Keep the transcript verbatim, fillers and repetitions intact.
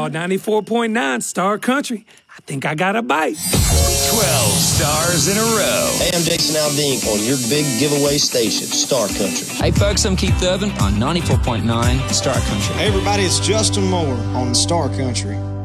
Oh, ninety-four point nine Star Country. I think I got a bite. twelve stars in a row. Hey, I'm Jason Aldean on your big giveaway station, Star Country. Hey, folks, I'm Keith Urban on ninety-four point nine Star Country. Hey, everybody, it's Justin Moore on Star Country.